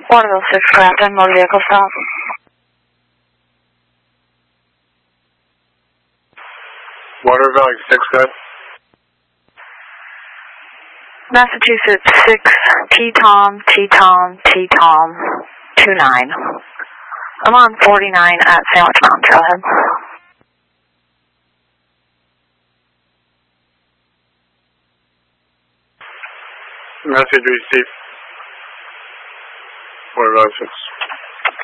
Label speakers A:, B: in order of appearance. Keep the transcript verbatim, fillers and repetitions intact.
A: Waterville six, Grafton, motor vehicle stop.
B: Waterville six, good.
A: Massachusetts six, T-Tom, T-Tom, T-Tom, two nine. I'm on forty-nine at Sandwich Mountain Trailhead.
B: Message received. Waterville six.